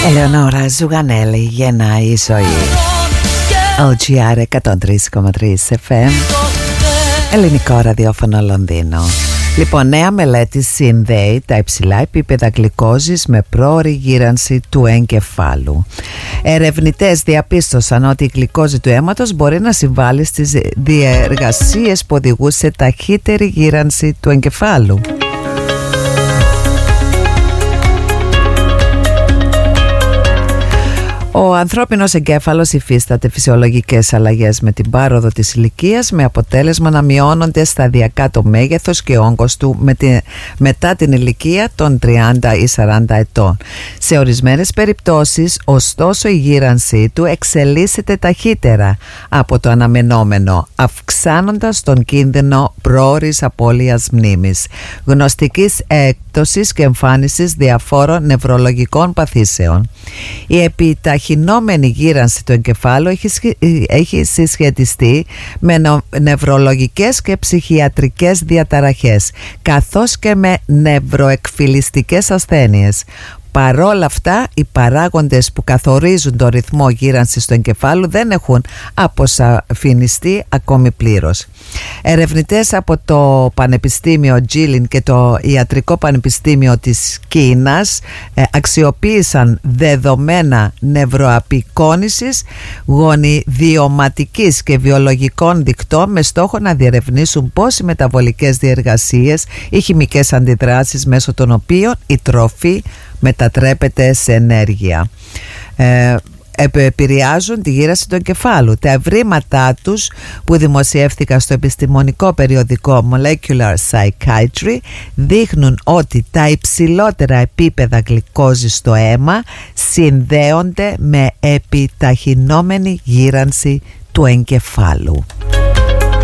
Ελεονόρα Ζουγανέλη, γεννάει η ζωή. LGR 103,3 FM, ελληνικό ραδιόφωνο Λονδίνο. Λοιπόν, νέα μελέτη συνδέει τα υψηλά επίπεδα γλυκόζης με πρόωρη γύρανση του εγκεφάλου. Ερευνητές διαπίστωσαν ότι η γλυκόζη του αίματος μπορεί να συμβάλλει στις διεργασίες που οδηγούν σε ταχύτερη γύρανση του εγκεφάλου. Ο ανθρώπινος εγκέφαλος υφίσταται φυσιολογικές αλλαγές με την πάροδο της ηλικίας, με αποτέλεσμα να μειώνονται σταδιακά το μέγεθος και όγκος του μετά την ηλικία των 30 ή 40 ετών. Σε ορισμένες περιπτώσεις, ωστόσο, η γύρανσή του εξελίσσεται ταχύτερα από το αναμενόμενο, αυξάνοντας τον κίνδυνο πρόωρης απώλειας μνήμης, γνωστικής έκπτωσης και εμφάνισης διαφόρων νευρολογικών παθήσεων. Η επιταχυνόμενη γύρανση του εγκεφάλου έχει συσχετιστεί με νευρολογικές και ψυχιατρικές διαταραχές, καθώς και με νευροεκφυλιστικές ασθένειες. Παρόλα αυτά, οι παράγοντες που καθορίζουν το ρυθμό γύρανσης του εγκεφάλου δεν έχουν αποσαφινιστεί ακόμη πλήρως. Ερευνητές από το Πανεπιστήμιο Τζίλιν και το Ιατρικό Πανεπιστήμιο της Κίνας αξιοποίησαν δεδομένα νευροαπεικόνησης, γονιδιωματικής και βιολογικών δικτών με στόχο να διερευνήσουν πώς οι μεταβολικές διεργασίες ή χημικές αντιδράσεις μέσω των οποίων η τροφή μετατρέπεται σε ενέργεια επηρεάζουν τη γύρανση του εγκεφάλου. Τα ευρήματά τους, που δημοσιεύθηκαν στο επιστημονικό περιοδικό Molecular Psychiatry, δείχνουν ότι τα υψηλότερα επίπεδα γλυκόζης στο αίμα συνδέονται με επιταχυνόμενη γύρανση του εγκεφάλου.